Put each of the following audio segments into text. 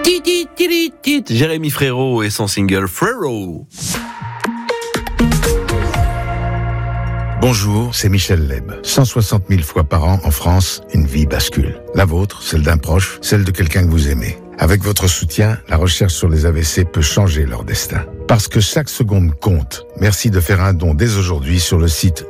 Jérémy Frérot et son single Frérot. Bonjour, c'est Michel Leb. 160 000 fois par an en France, une vie bascule. La vôtre, celle d'un proche, celle de quelqu'un que vous aimez. Avec votre soutien, la recherche sur les AVC peut changer leur destin. Parce que chaque seconde compte. Merci de faire un don dès aujourd'hui sur le site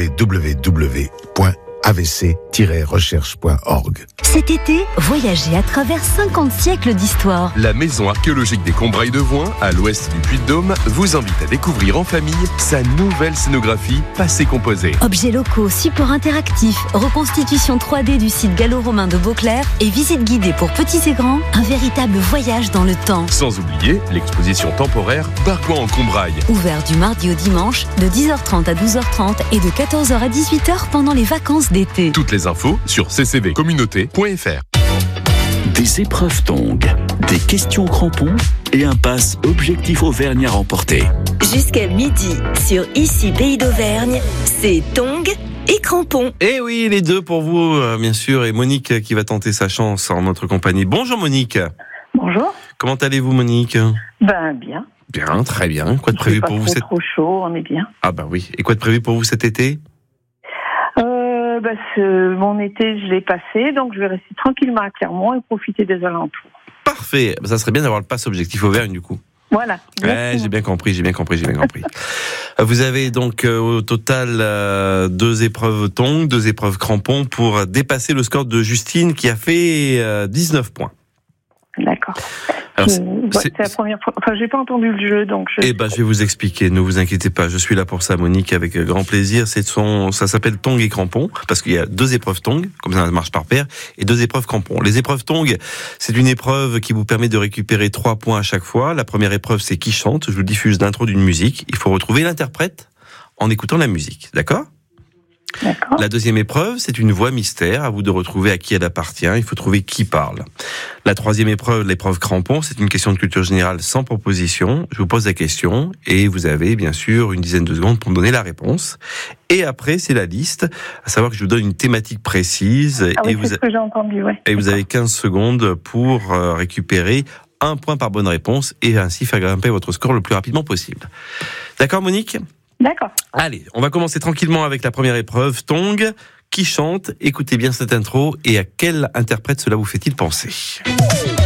www.avc-recherche.org. Cet été, voyagez à travers 50 siècles d'histoire. La maison archéologique des Combrailles de Voin, à l'ouest du Puy-de-Dôme, vous invite à découvrir en famille sa nouvelle scénographie passé composé. Objets locaux, supports interactifs, reconstitution 3D du site gallo-romain de Beauclerc et visite guidée pour petits et grands, un véritable voyage dans le temps. Sans oublier l'exposition temporaire Bargoin en Combrailles. Ouvert du mardi au dimanche, de 10h30 à 12h30 et de 14h à 18h pendant les vacances d'été. Toutes les infos sur ccvcommunauté.fr. Des épreuves Tongue, des questions crampons et un pass objectif Auvergne à remporter. Jusqu'à midi, sur Ici Pays d'Auvergne, c'est Tongue et crampons. Et oui, les deux pour vous, bien sûr. Et Monique qui va tenter sa chance en notre compagnie. Bonjour Monique. Bonjour. Comment allez-vous Monique ? Ben bien. Bien, très bien. Quoi de prévu pour vous trop chaud, on est bien. Ah ben oui. Et quoi de prévu pour vous cet été ? Mon été, je l'ai passé, donc je vais rester tranquillement à Clermont et profiter des alentours. Parfait. Ça serait bien d'avoir le pass objectif Auvergne du coup. Voilà. J'ai bien compris. Vous avez donc au total 2 épreuves tongs, 2 épreuves crampons pour dépasser le score de Justine qui a fait 19 points. D'accord. Alors, c'est la première fois. Enfin, j'ai pas entendu le jeu, donc. Je vais vous expliquer. Ne vous inquiétez pas. Je suis là pour ça, Monique, avec grand plaisir. Ça s'appelle tongs et crampons parce qu'il y a 2 épreuves tongs, comme ça marche par paire, et 2 épreuves crampons. Les épreuves tongs, c'est une épreuve qui vous permet de récupérer 3 points à chaque fois. La première épreuve, c'est qui chante. Je vous diffuse l'intro d'une musique. Il faut retrouver l'interprète en écoutant la musique. D'accord ? D'accord. La deuxième épreuve, c'est une voix mystère. À vous de retrouver à qui elle appartient. Il faut trouver qui parle. La troisième épreuve, l'épreuve crampon, c'est une question de culture générale sans proposition. Je vous pose la question et vous avez bien sûr une dizaine de secondes pour me donner la réponse. Et après, c'est la liste. À savoir que je vous donne une thématique précise. Ah oui, c'est ce que j'ai entendu, ouais. Et vous avez 15 secondes pour récupérer 1 point par bonne réponse et ainsi faire grimper votre score le plus rapidement possible. D'accord, Monique ? D'accord. Allez, on va commencer tranquillement avec la première épreuve, tongs. Qui chante ? Écoutez bien cette intro et à quel interprète cela vous fait-il penser ?